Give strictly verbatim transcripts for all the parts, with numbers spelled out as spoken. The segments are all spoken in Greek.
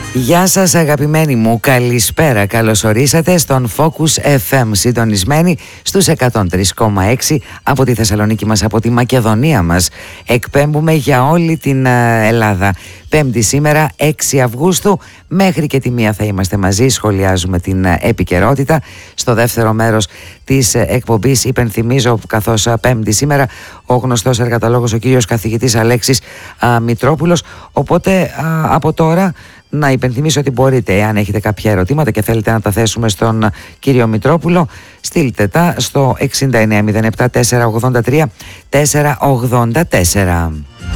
Γεια σας αγαπημένοι μου, καλησπέρα, καλώς ορίσατε στον Focus εφ εμ, συντονισμένοι στους εκατόν τρία κόμμα έξι από τη Θεσσαλονίκη μας, από τη Μακεδονία μας. Εκπέμπουμε για όλη την Ελλάδα. Πέμπτη σήμερα, έξι Αυγούστου, μέχρι και τη μία θα είμαστε μαζί, σχολιάζουμε την επικαιρότητα. Στο δεύτερο μέρος της εκπομπής υπενθυμίζω, καθώς Πέμπτη σήμερα, ο γνωστός εργατολόγος, ο κύριος καθηγητής Αλέξης α, Μητρόπουλος. Οπότε α, από τώρα να υπενθυμίσω ότι μπορείτε, εάν έχετε κάποια ερωτήματα και θέλετε να τα θέσουμε στον κύριο Μητρόπουλο, στείλτε τα στο εξήντα εννέα μηδέν επτά τετρακόσια ογδόντα τρία τετρακόσια ογδόντα τέσσερα.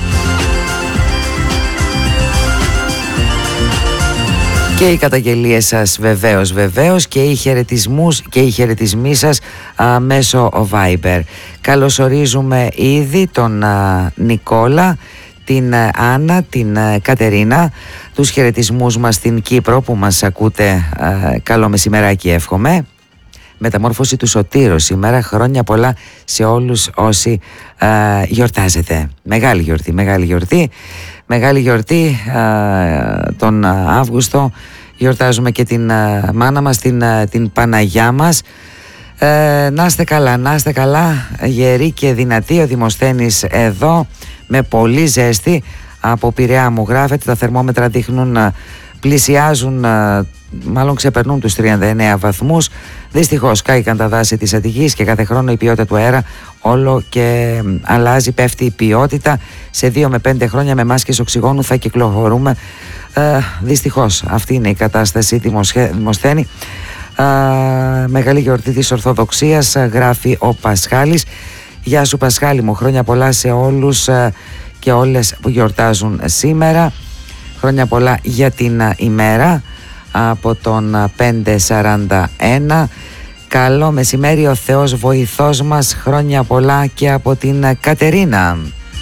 Και οι καταγγελίες σας βεβαίως βεβαίως και οι χαιρετισμούς και οι χαιρετισμοί σας α, μέσω Viber. Καλωσορίζουμε ήδη τον α, Νικόλα, την Άννα, την Κατερίνα, τους χαιρετισμούς μας στην Κύπρο που μας ακούτε. ε, καλό μεσημεράκι εύχομαι. Μεταμόρφωση του Σωτήρου σήμερα, χρόνια πολλά σε όλους όσοι ε, γιορτάζετε. Μεγάλη γιορτή, μεγάλη γιορτή, μεγάλη γιορτή ε, τον Αύγουστο. Γιορτάζουμε και την ε, μάνα μας, την, ε, την Παναγιά μας. Ε, να είστε καλά, να είστε καλά, γεροί και δυνατοί. Ο Δημοσθένης εδώ με πολύ ζέστη. Από Πειραιά μου γράφεται, τα θερμόμετρα δείχνουν, πλησιάζουν, μάλλον ξεπερνούν τους τριάντα εννέα βαθμούς. Δυστυχώς κάηκαν τα δάση της Αττικής και κάθε χρόνο η ποιότητα του αέρα όλο και αλλάζει, πέφτει η ποιότητα. Σε δύο με πέντε χρόνια με μάσκες οξυγόνου θα κυκλοφορούμε. Ε, δυστυχώς αυτή είναι η κατάσταση, Δημοσθένη. Ε, μεγάλη γιορτή της Ορθοδοξίας, γράφει ο Πασχάλης. Γεια σου Πασχάλη μου, χρόνια πολλά σε όλους και όλες που γιορτάζουν σήμερα. Χρόνια πολλά για την ημέρα από τον πέντε σαράντα ένα. Καλό μεσημέρι, ο Θεός βοηθός μας. Χρόνια πολλά και από την Κατερίνα.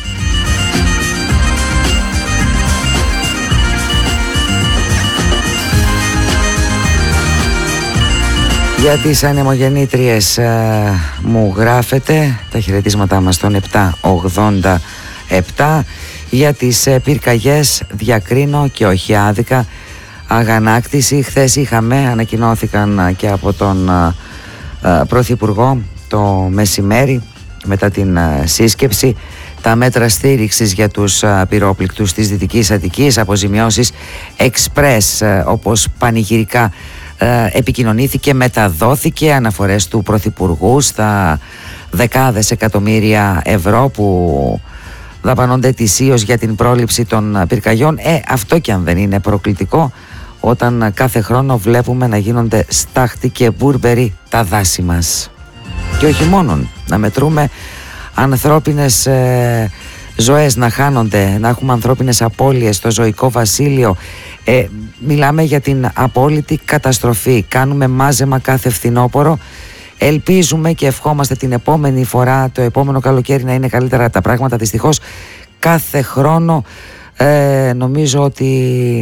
Για τις ανεμογεννήτριες ε, μου γράφετε τα χαιρετίσματά μας στον επτά ογδόντα επτά. Για τις ε, πυρκαγιές διακρίνω και όχι άδικα αγανάκτηση. Χθες είχαμε, ανακοινώθηκαν ε, και από τον ε, ε, Πρωθυπουργό το μεσημέρι μετά την ε, σύσκεψη, τα μέτρα στήριξης για τους ε, πυρόπληκτους της Δυτικής Αττικής, αποζημιώσεις εξπρές ε, όπως πανηγυρικά επικοινωνήθηκε, μεταδόθηκε, αναφορές του Πρωθυπουργού στα δεκάδες εκατομμύρια ευρώ που δαπανώνται ετησίως για την πρόληψη των πυρκαγιών. Ε, αυτό κι αν δεν είναι προκλητικό, όταν κάθε χρόνο βλέπουμε να γίνονται στάχτη και μπούρμπερι τα δάση μας. Και όχι μόνον, να μετρούμε ανθρώπινες ε, ζωές να χάνονται, να έχουμε ανθρώπινες απώλειες στο ζωικό βασίλειο. Ε, μιλάμε για την απόλυτη καταστροφή. Κάνουμε μάζεμα κάθε φθινόπωρο. Ελπίζουμε και ευχόμαστε την επόμενη φορά, το επόμενο καλοκαίρι, να είναι καλύτερα τα πράγματα. Δυστυχώς κάθε χρόνο ε, νομίζω ότι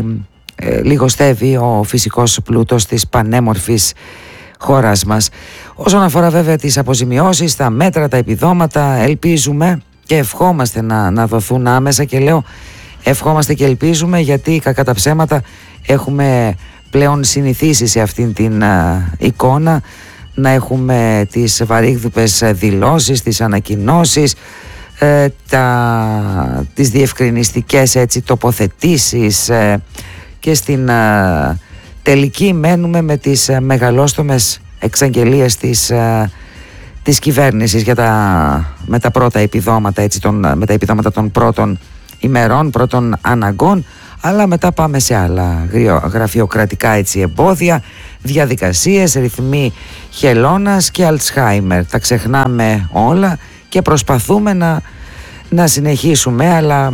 ε, λιγοστεύει ο φυσικός πλούτος της πανέμορφης χώρας μας. Όσον αφορά βέβαια τις αποζημιώσεις, τα μέτρα, τα επιδόματα, ελπίζουμε και ευχόμαστε να, να δοθούν άμεσα, και λέω ευχόμαστε και ελπίζουμε, γιατί κακά τα ψέματα έχουμε πλέον συνηθίσει σε αυτήν την α, εικόνα να έχουμε τις βαρύγδουπες δηλώσεις, τις ανακοινώσεις, ε, τα, τις διευκρινιστικές έτσι, τοποθετήσεις ε, και στην α, τελική μένουμε με τις α, μεγαλόστομες εξαγγελίες της, α, της κυβέρνησης για τα, με τα πρώτα επιδόματα, έτσι, τον, με τα επιδόματα των πρώτων ημερών, πρώτων αναγκών, αλλά μετά πάμε σε άλλα γραφειοκρατικά έτσι, εμπόδια, διαδικασίες, ρυθμοί χελώνας και Αλτσχάιμερ. Τα ξεχνάμε όλα και προσπαθούμε να, να συνεχίσουμε, αλλά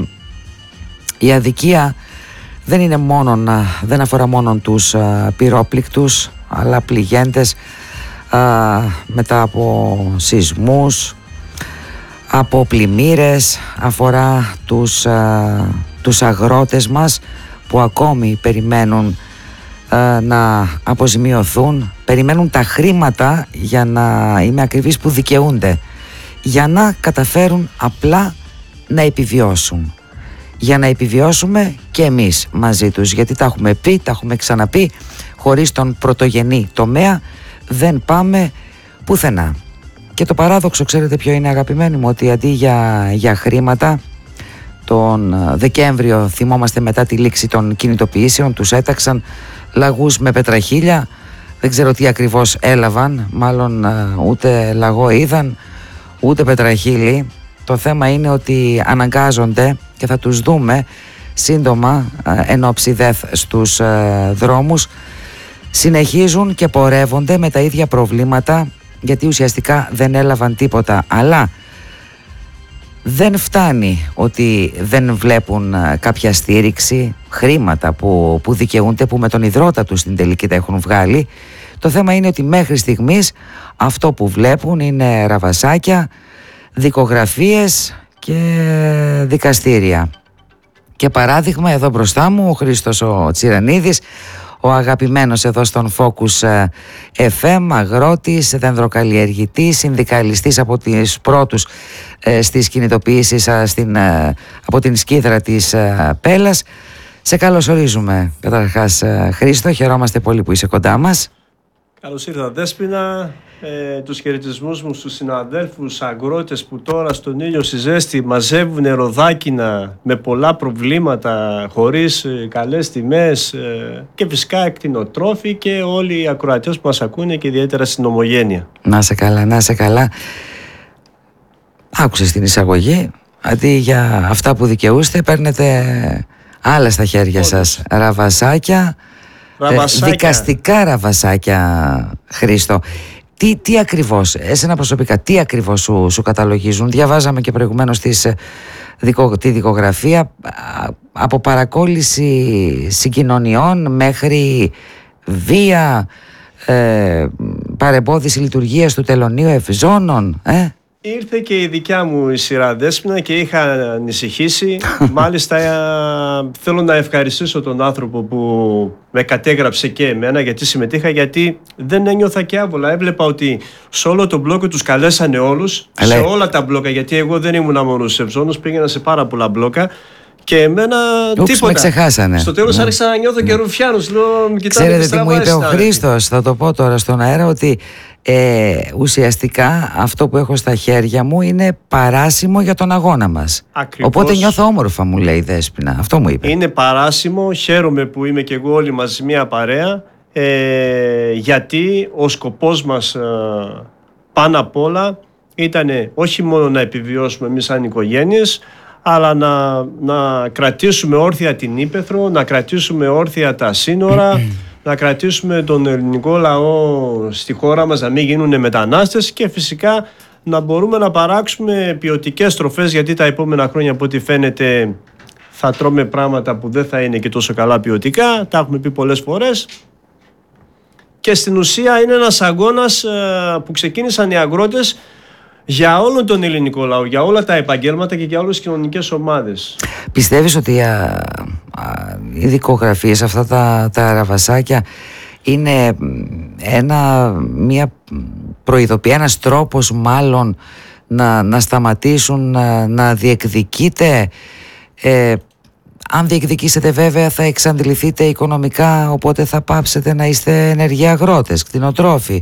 η αδικία δεν είναι μόνο να, δεν αφορά μόνο τους α, πυρόπληκτους, αλλά πληγέντες α, μετά από σεισμούς, από πλημμύρες, αφορά τους, α, τους αγρότες μας που ακόμη περιμένουν α, να αποζημιωθούν, περιμένουν τα χρήματα, για να είμαι ακριβής, που δικαιούνται, για να καταφέρουν απλά να επιβιώσουν. για να επιβιώσουμε και εμείς μαζί τους, γιατί τα έχουμε πει, τα έχουμε ξαναπεί, χωρίς τον πρωτογενή τομέα δεν πάμε πουθενά. Και το παράδοξο, ξέρετε ποιο είναι, αγαπημένοι μου, ότι αντί για, για χρήματα, τον Δεκέμβριο, θυμόμαστε, μετά τη λήξη των κινητοποιήσεων, τους έταξαν λαγούς με πετραχίλια. Δεν ξέρω τι ακριβώς έλαβαν, μάλλον ούτε λαγό είδαν, ούτε πετραχίλι. Το θέμα είναι ότι αναγκάζονται, και θα τους δούμε σύντομα εν ώψη ΔΕΘ στους δρόμους, συνεχίζουν και πορεύονται με τα ίδια προβλήματα, γιατί ουσιαστικά δεν έλαβαν τίποτα. Αλλά δεν φτάνει ότι δεν βλέπουν κάποια στήριξη, χρήματα που, που δικαιούνται, που με τον ιδρώτα τους στην τελική τα έχουν βγάλει. Το θέμα είναι ότι μέχρι στιγμής αυτό που βλέπουν είναι ραβασάκια, δικογραφίες και δικαστήρια. Και παράδειγμα εδώ μπροστά μου ο Χρήστος ο Τσιρανίδης, ο αγαπημένος εδώ στον Focus εφ εμ, αγρότης, δενδροκαλλιεργητής, συνδικαλιστής από τις πρώτους ε, στις κινητοποιήσεις ε, στην, ε, από την σκίδρα της ε, Πέλας. Σε καλωσορίζουμε καταρχάς, ε, Χρήστο, χαιρόμαστε πολύ που είσαι κοντά μας. Καλώς ήρθα, Δέσποινα. Ε, τους χαιρετισμούς μου στους συναδέλφους αγρότες που τώρα στον ήλιο στη ζέστη μαζεύουν ροδάκινα με πολλά προβλήματα, χωρίς ε, καλές τιμές, ε, και φυσικά κτηνοτρόφοι και όλοι οι ακροατές που μας ακούνε και ιδιαίτερα στην Ομογένεια. Να σε καλά, να σε καλά. Άκουσες την εισαγωγή, αντί για αυτά που δικαιούστε παίρνετε άλλα στα χέρια Όντως. σας, ραβασάκια, ραβασάκια. Ε, δικαστικά ραβασάκια, Χρήστο. Τι, τι ακριβώς, εσένα προσωπικά, τι ακριβώς σου, σου καταλογίζουν? Διαβάζαμε και προηγουμένως τις, δικο, τη δικογραφία, από παρακόλληση συγκοινωνιών μέχρι βία, ε, παρεμπόδιση λειτουργίας του τελωνείου Ευζώνων. Ε? Ήρθε και η δικιά μου η σειρά, Δέσποινα, και είχα ανησυχήσει. Μάλιστα θέλω να ευχαριστήσω τον άνθρωπο που με κατέγραψε και εμένα, γιατί συμμετείχα, γιατί δεν ένιωθα και άβολα. Έβλεπα ότι σε όλο το μπλόκο τους καλέσανε όλους, Αλλά... σε όλα τα μπλόκα, γιατί εγώ δεν ήμουν μόνο στους Ευζώνους, πήγαινα σε πάρα πολλά μπλόκα. Και εμένα Ούξ, τίποτα. Με ξεχάσανε. Στο τέλος ναι. άρχισα να νιώθω και ρουφιάνος. Ξέρετε τι μου είπε ο Χρήστος, θα το πω τώρα στον αέρα, ότι ε, ουσιαστικά αυτό που έχω στα χέρια μου είναι παράσημο για τον αγώνα μας. Ακριβώς. Οπότε νιώθω όμορφα, μου λέει η Δέσποινα. Αυτό μου είπε. Είναι παράσημο, χαίρομαι που είμαι και εγώ όλοι μαζί μια παρέα, ε, γιατί ο σκοπός μας ε, πάνω απ' όλα ήταν όχι μόνο να επιβιώσουμε εμείς σαν οικογένειες, αλλά να, να κρατήσουμε όρθια την ύπαιθρο, να κρατήσουμε όρθια τα σύνορα, να κρατήσουμε τον ελληνικό λαό στη χώρα μας, να μην γίνουν μετανάστες, και φυσικά να μπορούμε να παράξουμε ποιοτικές τροφές, γιατί τα επόμενα χρόνια από ό,τι φαίνεται θα τρώμε πράγματα που δεν θα είναι και τόσο καλά ποιοτικά, τα έχουμε πει πολλές φορές. Και στην ουσία είναι ένας αγώνας που ξεκίνησαν οι αγρότες για όλον τον ελληνικό λαό, για όλα τα επαγγέλματα και για όλες τις κοινωνικές ομάδες. Πιστεύεις ότι α, α, οι δικογραφίες, αυτά τα, τα ραβασάκια, είναι ένα, μια προειδοποίηση, ένας τρόπος μάλλον να, να σταματήσουν να, να διεκδικείτε? Ε, αν διεκδικήσετε βέβαια θα εξαντληθείτε οικονομικά, οπότε θα πάψετε να είστε ενεργοί αγρότες, κτηνοτρόφοι.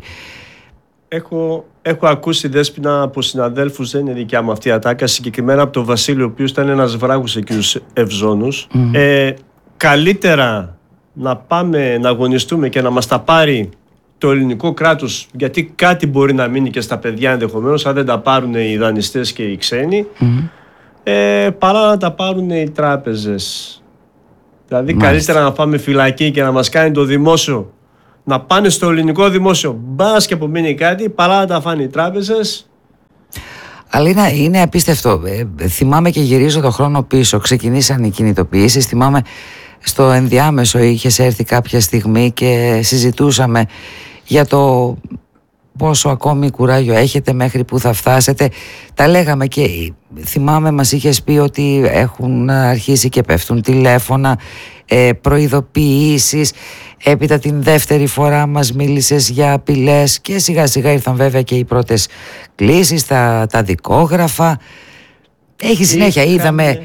Έχω, έχω ακούσει, Δέσποινα, από συναδέλφους, δεν είναι δικιά μου αυτή η ατάκα, συγκεκριμένα από τον Βασίλειο, ο οποίος ήταν ένας βράγος εκεί στους Ευζώνους. Mm. Ε, καλύτερα να πάμε να αγωνιστούμε και να μας τα πάρει το ελληνικό κράτος, γιατί κάτι μπορεί να μείνει και στα παιδιά ενδεχομένως, αν δεν τα πάρουν οι δανειστές και οι ξένοι, mm. ε, παρά να τα πάρουν οι τράπεζες. Δηλαδή, Μάλιστα. καλύτερα να πάμε φυλακή και να μας κάνει το δημόσιο, να πάνε στο ελληνικό δημόσιο, μπας και απομείνει κάτι, παρά να τα φάνε οι τράπεζες. Αλλά είναι, είναι απίστευτο. Ε, θυμάμαι και γυρίζω το χρόνο πίσω. Ξεκινήσαν οι κινητοποιήσεις. Θυμάμαι στο ενδιάμεσο είχες έρθει κάποια στιγμή και συζητούσαμε για το πόσο ακόμη κουράγιο έχετε, μέχρι που θα φτάσετε. Τα λέγαμε και θυμάμαι μας είχες πει ότι έχουν αρχίσει και πέφτουν τηλέφωνα, ε, προειδοποιήσεις. Έπειτα την δεύτερη φορά μας μίλησες για απειλές και σιγά σιγά ήρθαν βέβαια και οι πρώτες κλήσεις, τα, τα δικόγραφα. Έχει συνέχεια, είδαμε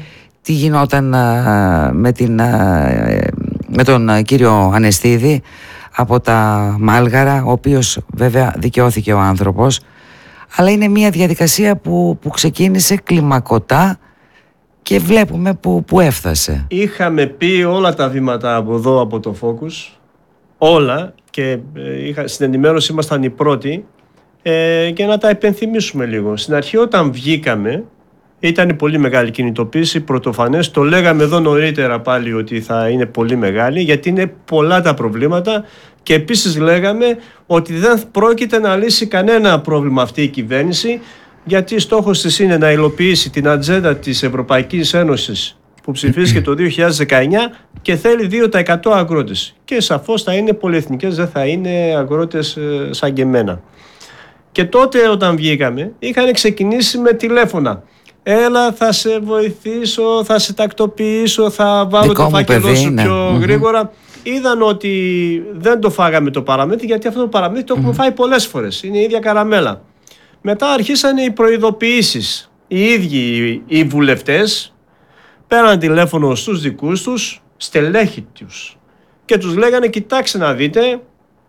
τι γινόταν α, με, την, α, με τον α, κύριο Ανεστίδη από τα Μάλγαρα, ο οποίος βέβαια δικαιώθηκε ο άνθρωπος, αλλά είναι μια διαδικασία που, που ξεκίνησε κλιμακωτά και βλέπουμε που, που έφτασε. Είχαμε πει όλα τα βήματα από εδώ, από το Focus, όλα, και είχα, στην ενημέρωση ήμασταν οι πρώτοι, ε, και να τα επενθυμίσουμε λίγο. Στην αρχή όταν βγήκαμε ήταν πολύ μεγάλη κινητοποίηση, πρωτοφανές, το λέγαμε εδώ νωρίτερα πάλι ότι θα είναι πολύ μεγάλη, γιατί είναι πολλά τα προβλήματα, και επίσης λέγαμε ότι δεν πρόκειται να λύσει κανένα πρόβλημα αυτή η κυβέρνηση, γιατί στόχος της είναι να υλοποιήσει την ατζέντα της Ευρωπαϊκής Ένωσης που ψηφίστηκε το δύο χιλιάδες δεκαεννιά και θέλει δύο τοις εκατό αγρότες. Και σαφώς θα είναι πολυεθνικές, δεν θα είναι αγρότες ε, σαν και εμένα. Και τότε όταν βγήκαμε είχαν ξεκινήσει με τηλέφωνα. Έλα, θα σε βοηθήσω, θα σε τακτοποιήσω, θα βάλω Δικό το φάκελό σου ναι. πιο mm-hmm. γρήγορα. Είδαν ότι δεν το φάγαμε το παραμύθι, γιατί αυτό το παραμύθι το έχουμε mm-hmm. φάει πολλές φορές. Είναι η ίδια καραμέλα. Μετά αρχίσαν οι προειδοποιήσεις. Οι ίδιοι οι βουλευτές πέραν τηλέφωνο στους δικούς τους, στελέχη τους, και τους λέγανε, κοιτάξτε να δείτε,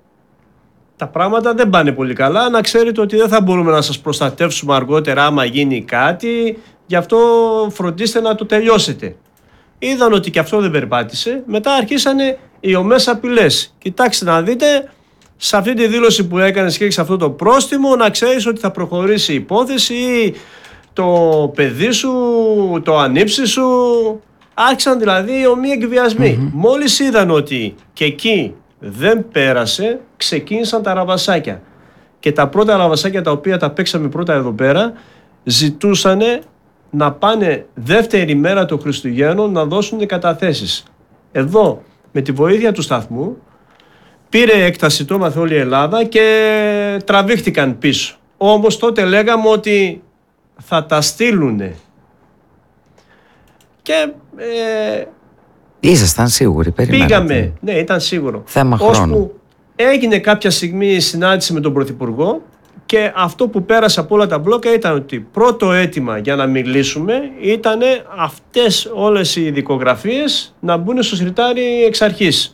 τα πράγματα δεν πάνε πολύ καλά, να ξέρετε ότι δεν θα μπορούμε να σας προστατεύσουμε αργότερα άμα γίνει κάτι, γι' αυτό φροντίστε να το τελειώσετε. Είδαν ότι και αυτό δεν περπάτησε, μετά αρχίσανε οι ομές απειλές. Κοιτάξτε να δείτε, σε αυτή τη δήλωση που έκανες και έχεις αυτό το πρόστιμο, να ξέρεις ότι θα προχωρήσει η υπόθεση, ή το παιδί σου, το ανήψι σου. Άρχισαν δηλαδή οι ομοί εκβιασμοί. Mm-hmm. Μόλις είδαν ότι και εκεί δεν πέρασε, ξεκίνησαν τα ραβασάκια. Και τα πρώτα ραβασάκια, τα οποία τα παίξαμε πρώτα εδώ πέρα, ζητούσανε να πάνε δεύτερη μέρα των Χριστουγέννων να δώσουν καταθέσεις. Εδώ, με τη βοήθεια του σταθμού, πήρε έκταση το μάθε όλη η Ελλάδα και τραβήχτηκαν πίσω. Όμως τότε λέγαμε ότι θα τα στείλουνε. Και ε, ήσασταν σίγουροι, περιμένατε. Πήγαμε, ναι, ήταν σίγουρο. Θέμα χρόνου. Ώσπου έγινε κάποια στιγμή η συνάντηση με τον Πρωθυπουργό, και αυτό που πέρασε από όλα τα μπλόκα ήταν ότι πρώτο αίτημα για να μιλήσουμε ήταν αυτές όλες οι δικογραφίες να μπουν στο συρτάρι εξ αρχής.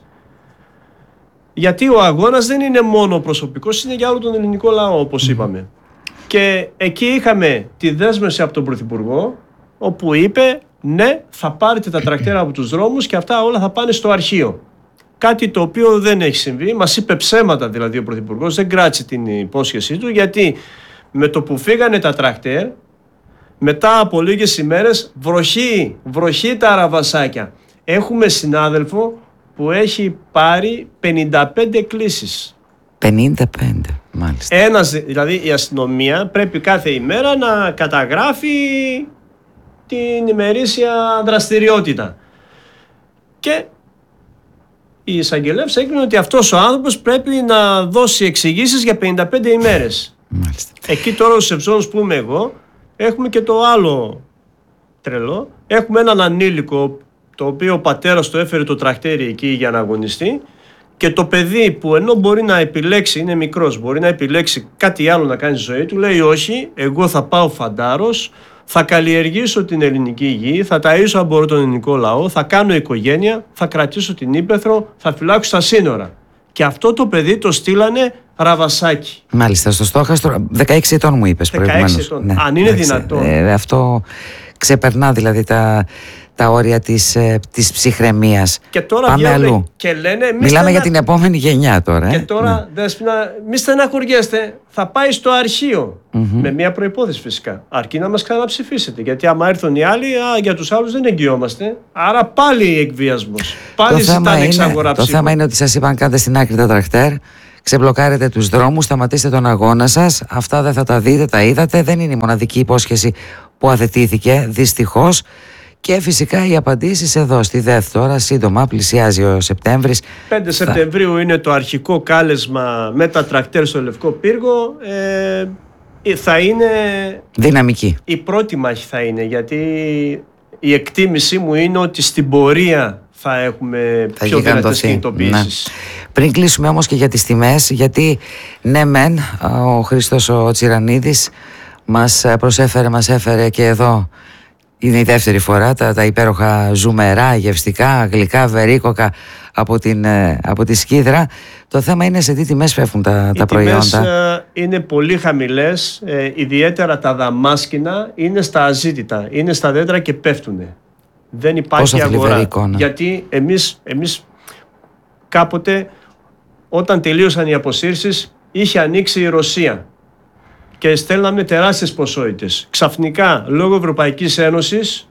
Γιατί ο αγώνας δεν είναι μόνο προσωπικός, είναι για όλο τον ελληνικό λαό, όπως είπαμε. Και εκεί είχαμε τη δέσμευση από τον Πρωθυπουργό, όπου είπε ναι, θα πάρετε τα τρακτέρα από τους δρόμους και αυτά όλα θα πάνε στο αρχείο. Κάτι το οποίο δεν έχει συμβεί. Μας είπε ψέματα δηλαδή ο Πρωθυπουργός, δεν κράτησε την υπόσχεσή του, γιατί με το που φύγανε τα τρακτέρ, μετά από λίγες ημέρες, βροχή, βροχή τα αραβασάκια. Έχουμε συνάδελφο που έχει πάρει πενήντα πέντε κλήσεις. πενήντα πέντε, μάλιστα. Ένας, δηλαδή η αστυνομία πρέπει κάθε ημέρα να καταγράφει την ημερήσια δραστηριότητα. Και η εισαγγελεύς έκρινε ότι αυτός ο άνθρωπος πρέπει να δώσει εξηγήσεις για πενήντα πέντε ημέρες. Μάλιστα. Εκεί τώρα στους Ευζώνους που είμαι εγώ, έχουμε και το άλλο τρελό. Έχουμε έναν ανήλικο, το οποίο ο πατέρας του έφερε το τρακτέρι εκεί για να αγωνιστεί, και το παιδί που ενώ μπορεί να επιλέξει, είναι μικρός, μπορεί να επιλέξει κάτι άλλο να κάνει στη ζωή του, λέει όχι, εγώ θα πάω φαντάρος, θα καλλιεργήσω την ελληνική γη, θα ταΐσω αν μπορώ τον ελληνικό λαό, θα κάνω οικογένεια, θα κρατήσω την ύπαιθρο, θα φυλάξω τα σύνορα. Και αυτό το παιδί το στείλανε ραβασάκι. Μάλιστα, στο στόχαστρο, δεκαέξι ετών μου είπες προηγουμένως. δεκαέξι ετών, ναι, αν είναι εντάξει, δυνατόν. Ε, αυτό ξεπερνά δηλαδή τα, τα όρια της, ε, της ψυχραιμίας. Και τώρα πάμε αλλού. Και λένε, μιλάμε στενα... για την επόμενη γενιά τώρα. Και ε? τώρα, ναι. Δέσποινα, μη στεναχωριέστε, θα πάει στο αρχείο. Mm-hmm. Με μια προϋπόθεση φυσικά. Αρκεί να μας ξαναψηφίσετε. Γιατί άμα έρθουν οι άλλοι, α, για τους άλλους δεν εγγυόμαστε. Άρα πάλι εκβιασμός. Πάλι ζητάνε εξαγορά ψήφου. Το θέμα είναι ότι σας είπαν κάντε στην άκρη τα τρακτέρ, ξεμπλοκάρετε τους δρόμους, σταματήστε τον αγώνα σας. Αυτά δεν θα τα δείτε, τα είδατε. Δεν είναι η μοναδική υπόσχεση που αθετήθηκε, δυστυχώς. Και φυσικά οι απαντήσεις εδώ στη ΔΕΘ τώρα, σύντομα πλησιάζει ο Σεπτέμβρης. πέντε Σεπτεμβρίου θα... είναι το αρχικό κάλεσμα με τα τρακτέρ στο Λευκό Πύργο. Ε, θα είναι... δυναμική. Η πρώτη μάχη θα είναι, γιατί η εκτίμησή μου είναι ότι στην πορεία θα έχουμε θα πιο δυνατές κινητοποιήσεις. Ναι. Πριν κλείσουμε όμως και για τις τιμές, γιατί ναι μεν ο Χρήστος ο Τσιρανίδης μας προσέφερε, μας έφερε και εδώ Είναι η δεύτερη φορά τα, τα υπέροχα ζουμερά, γευστικά, γλυκά, βερίκοκα από, την, από τη Σκύδρα. Το θέμα είναι σε τι τιμές φεύγουν τα, τα προϊόντα. Οι τιμές ε, είναι πολύ χαμηλές, ε, ιδιαίτερα τα δαμάσκηνα είναι στα αζήτητα, είναι στα δέντρα και πέφτουν. Δεν υπάρχει αγορά. Εικόνα. Γιατί εμείς, εμείς κάποτε όταν τελείωσαν οι αποσύρσεις είχε ανοίξει η Ρωσία και στέλναμε τεράστιες ποσότητες. Ξαφνικά, λόγω Ευρωπαϊκής Ένωσης,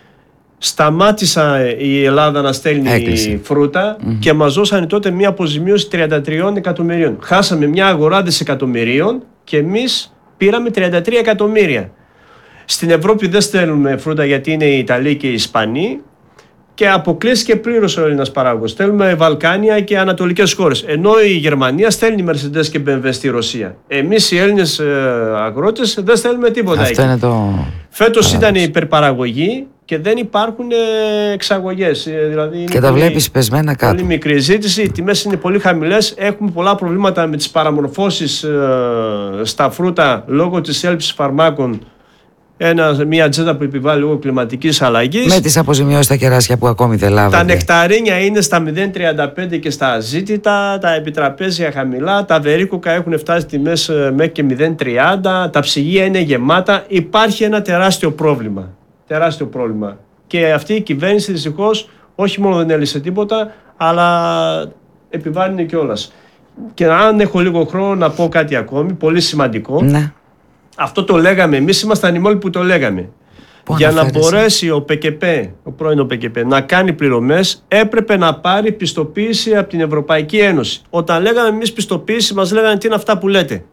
σταμάτησε η Ελλάδα να στέλνει Έκλεισε. φρούτα mm-hmm. και μας δώσανε τότε μια αποζημίωση τριάντα τρία εκατομμυρίων. Χάσαμε μια αγορά δισεκατομμυρίων και εμείς πήραμε τριάντα τρία εκατομμύρια. Στην Ευρώπη δεν στέλνουμε φρούτα γιατί είναι οι Ιταλοί και οι Ισπανοί και αποκλείστηκε πλήρως ο Έλληνας παράγωγος. Στέλνουμε Βαλκάνια και ανατολικές χώρες. Ενώ η Γερμανία στέλνει Mercedes και μπι εμ ντάμπλιου στη Ρωσία. Εμείς οι Έλληνες αγρότες δεν στέλνουμε τίποτα. Αυτό είναι το... Φέτος ήταν η υπερπαραγωγή και δεν υπάρχουν εξαγωγές. Δηλαδή και τα πολύ, βλέπεις πεσμένα κάτω. Πολύ μικρή ζήτηση, οι τιμές είναι πολύ χαμηλές. Έχουμε πολλά προβλήματα με τις παραμορφώσεις ε, στα φρούτα λόγω της έλλειψης φαρμάκων. Ένα, μια ατζέντα που επιβάλλει λόγω κλιματικής αλλαγής. Με τις αποζημιώσεις στα κεράσια που ακόμη δεν λάβατε. Τα νεκταρίνια είναι στα μηδέν κόμμα τριάντα πέντε και στα αζήτητα. Τα επιτραπέζια χαμηλά. Τα βερίκοκα έχουν φτάσει τιμές μέχρι και μηδέν κόμμα τριάντα. Τα ψυγεία είναι γεμάτα. Υπάρχει ένα τεράστιο πρόβλημα. Τεράστιο πρόβλημα. Και αυτή η κυβέρνηση δυστυχώς όχι μόνο δεν έλυσε τίποτα, αλλά επιβάλλει κιόλας. Και αν έχω λίγο χρόνο να πω κάτι ακόμη, πολύ σημαντικό. Ναι. Αυτό το λέγαμε εμείς, ήμασταν οι μόνοι που το λέγαμε. Πού Για να μπορέσει ο ΠΚΠ, ο πρώην ο ΠΚΠ, να κάνει πληρωμές, έπρεπε να πάρει πιστοποίηση από την Ευρωπαϊκή Ένωση. Όταν λέγαμε εμείς πιστοποίηση, μας λέγανε τι είναι αυτά που λέτε.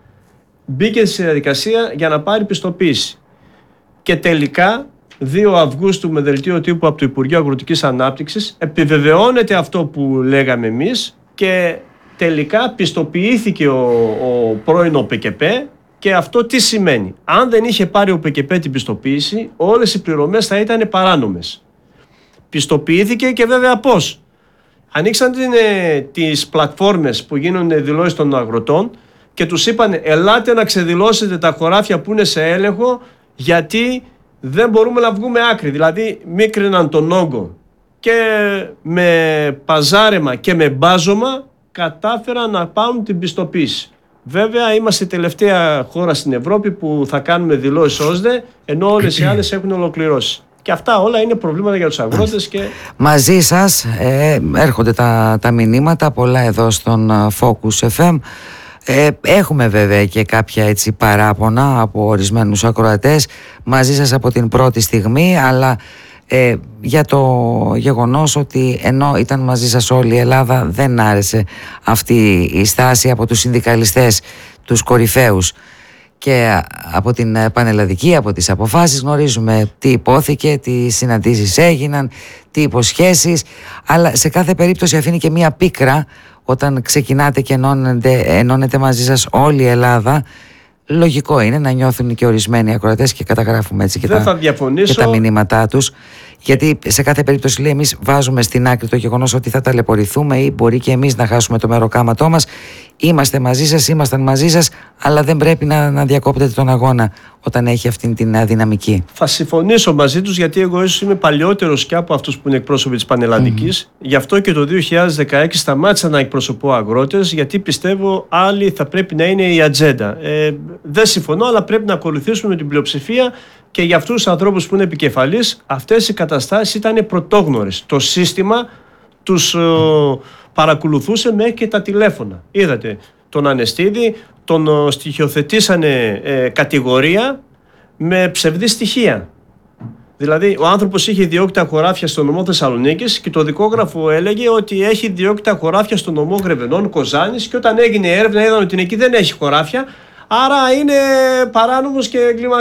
Μπήκε στη διαδικασία για να πάρει πιστοποίηση. Και τελικά, δύο Αυγούστου με δελτίο τύπου από το Υπουργείο Αγροτικής Ανάπτυξης, επιβεβαιώνεται αυτό που λέγαμε εμείς και τελικά πιστοποιήθηκε ο, ο πρώην ο ΠΚΠ. Και αυτό τι σημαίνει? Αν δεν είχε πάρει ο ΠΚΠ την πιστοποίηση, όλες οι πληρωμές θα ήταν παράνομες. Πιστοποιήθηκε και βέβαια πώς? Ανοίξαν ε, τις πλατφόρμες που γίνονται δηλώσεις των αγροτών και τους είπαν ελάτε να ξεδηλώσετε τα χωράφια που είναι σε έλεγχο γιατί δεν μπορούμε να βγούμε άκρη. Δηλαδή μίκριναν τον όγκο και με παζάρεμα και με μπάζωμα κατάφεραν να πάρουν την πιστοποίηση. Βέβαια, είμαστε η τελευταία χώρα στην Ευρώπη που θα κάνουμε δηλώσεις ΩΣΔΕ, ενώ όλες οι άλλες έχουν ολοκληρώσει. Και αυτά όλα είναι προβλήματα για τους αγρότες. Και... Μαζί σας ε, έρχονται τα, τα μηνύματα, πολλά εδώ στον Focus εφ εμ. Ε, έχουμε βέβαια και κάποια έτσι παράπονα από ορισμένους ακροατές μαζί σας από την πρώτη στιγμή, αλλά ε, για το γεγονός ότι ενώ ήταν μαζί σας όλη η Ελλάδα δεν άρεσε αυτή η στάση από τους συνδικαλιστές, τους κορυφαίους, και από την πανελλαδική, από τις αποφάσεις γνωρίζουμε τι υπόθηκε, τι συναντήσεις έγιναν, τι υποσχέσεις, αλλά σε κάθε περίπτωση αφήνει και μία πίκρα όταν ξεκινάτε και ενώνετε, ενώνετε μαζί σας όλη η Ελλάδα. Λογικό είναι να νιώθουν και ορισμένοι ακροατές και καταγράφουμε έτσι και, τα, και τα μηνύματά τους. Γιατί σε κάθε περίπτωση λέει εμείς βάζουμε στην άκρη το γεγονός ότι θα ταλαιπωρηθούμε ή μπορεί και εμείς να χάσουμε το μεροκάματό μας. Είμαστε μαζί σας, ήμασταν μαζί σας, αλλά δεν πρέπει να, να διακόπτετε τον αγώνα όταν έχει αυτή την δυναμική. Θα συμφωνήσω μαζί τους, γιατί εγώ ίσως είμαι παλιότερος και από αυτούς που είναι εκπρόσωποι της Πανελλαδικής. Mm-hmm. Γι' αυτό και το δύο χιλιάδες δεκαέξι σταμάτησα να εκπροσωπώ αγρότες, γιατί πιστεύω άλλοι θα πρέπει να είναι η ατζέντα. Ε, δεν συμφωνώ, αλλά πρέπει να ακολουθήσουμε με την πλειοψηφία. Και για αυτούς τους ανθρώπους που είναι επικεφαλής, αυτές οι καταστάσεις ήταν πρωτόγνωρες. Το σύστημα τους ε, παρακολουθούσε μέχρι και τα τηλέφωνα. Είδατε, τον Ανεστίδη τον ε, στοιχειοθετήσανε ε, κατηγορία με ψευδή στοιχεία. Δηλαδή, ο άνθρωπος είχε διώκτα χωράφια στο νομό Θεσσαλονίκης και το δικόγραφο έλεγε ότι έχει διώκτα χωράφια στο νομό Γρεβενών Κοζάνης, και όταν έγινε έρευνα είδαν ότι εκεί δεν έχει χωράφια, άρα είναι παράνομος και εγκληματικός.